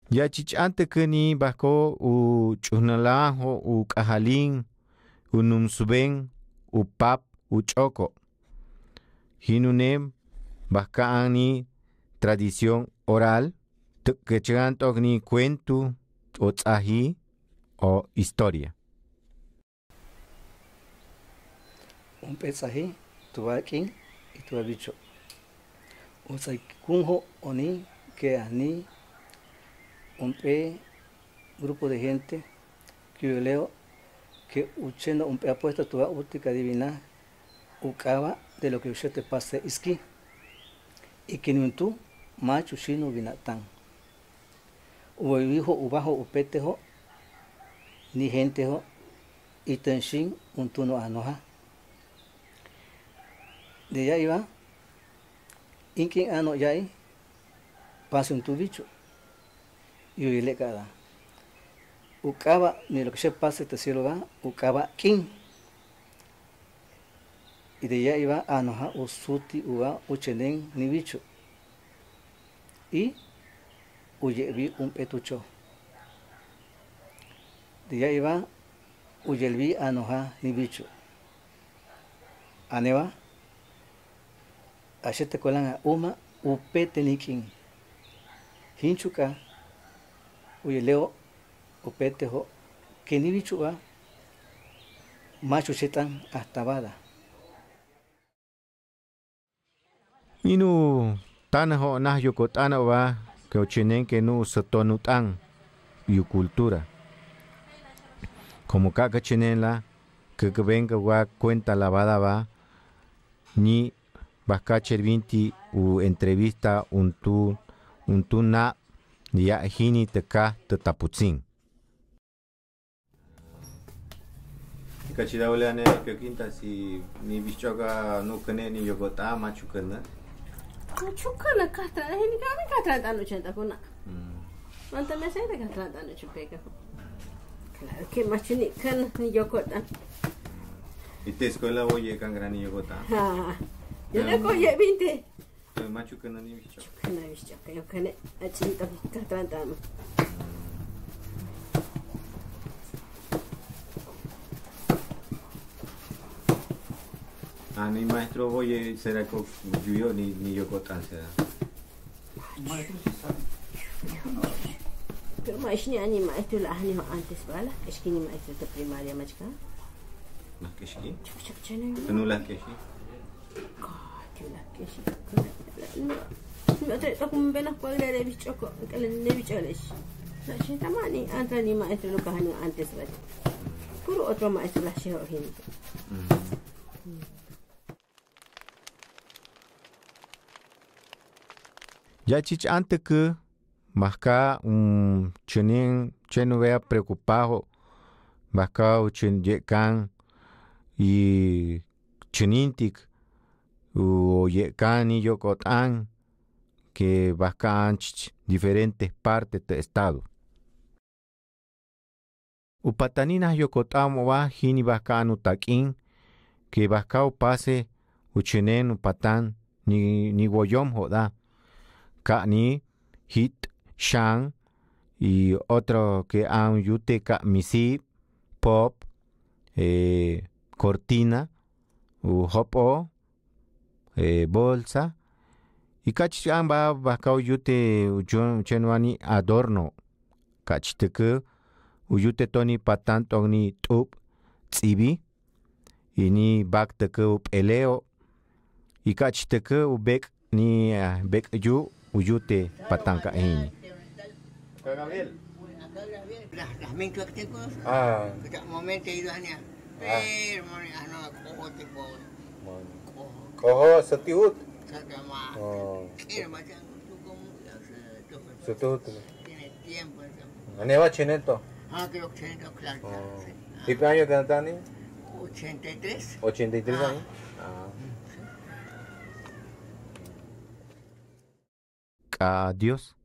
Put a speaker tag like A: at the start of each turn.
A: Ya chichante kani bako u chunalajo u kajalin u numsuben u pap u choko. Hinunem bakani tradición oral que ni cuento o tzahi o historia.
B: Un pesaje, tubaquín y tubabicho. O sea, kunjo oni que ani un grupo de gente que yo leo que uchendo un apuesta tuba útica divina ukaba de lo que usted te pase iski y que ni tú macho chino binatán. O hijo ubajo upetejo ni gentejo y tenshin un tuno anoja. De allá iba, inkin ano yai, pase un tubicho, y le cada. Ukaba, ni lo que se pase te cielo va, ukaba kin. Y de allá iba anoja usuti uva uchenen ni bicho. Y uyevi un petucho. De allá iba uyelvi anoja ni bicho. Aneva. Achete colan uma upete nikin hinchuka uyeleo upete ho keni bichuga macho chetan hasta bada
A: Inu tana ho nah yoko tana wa que ochinen que no sotonutan yu cultura. Como kaka chinela que venga wa cuenta lavada va ni Baskacher vinti u entrevista un tu na ya hini teka tataputzin. Kachida wala ne que quinta si ni bichoga no kene ni yogota machukana.
C: Machukana katra hini kami katra tanu chenta kuna. Manta me se de katra tanu chupeka. Claro que machuni kan ni yogota.
A: ¿Y te escuela oye kan gran ni yogota?
C: Yo le cogí 20.
A: Machu que no ni bicho.
C: Que no bicho, que yo que a chinita que tratamos.
A: Ni maestro oye será que yo ni yo cotancia.
C: Pero mais ni maestro la ni antes bala, es que ni maestro de primaria machka.
A: Más que sí.
C: Chuk
A: No las que sí.
C: No te toco un venas por el bicho que le bicho les. La chinta mani antes ni maestro lo cajano antes va. Puro otro maestro la llevo gente.
A: Ya chich antes que masca un chenin cheno vea preocupado masca un chen yekan y chenintik o yekan y yokotan que bascan diferentes partes del estado. Upataninas yokotam wa hini bascan utakin que bascao pase uchenen upatan ni woyom joda. Kani, hit, shang y otro que han yute misi, pop, cortina, hopo, bolsa. Y kachan ba bakao yute chenuani adorno. Kachteke uyute toni patan toni tup tsibi. Y ni bak teke up eleo. Y kachteke ubek ni bek yu. Uyute patanca ini.
D: Acá Gabriel. Las mezclas que tengo. Que momento he ido a niar. Pero no cojo tipo.
A: Cojo satihut.
D: Sakama. Quiero macam tu como.
A: Satihut.
D: Tiene tiempo.
A: Aneva cheneto.
D: Creo que cheneto claro.
A: ¿Y qué año que ni?
D: 83.
A: 83 años. Adiós.